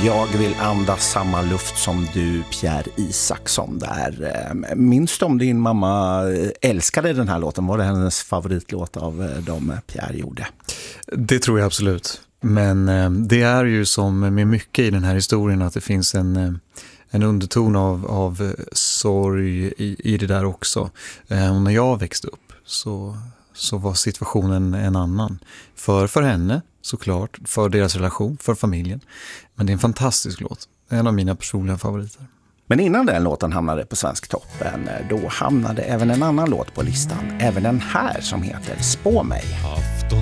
Jag vill andas samma luft som du, Pierre Isaksson där. Minns du om din mamma älskade den här låten? Var det hennes favoritlåt av de Pierre gjorde? Det tror jag absolut. Men det är ju som med mycket i den här historien att det finns en underton av sorg i det där också. Och när jag växte upp så var situationen en annan. För henne såklart, för deras relation, för familjen. Men det är en fantastisk låt. En av mina personliga favoriter. Men innan den låten hamnade på Svensktoppen, då hamnade även en annan låt på listan. Även den här som heter Spå mig.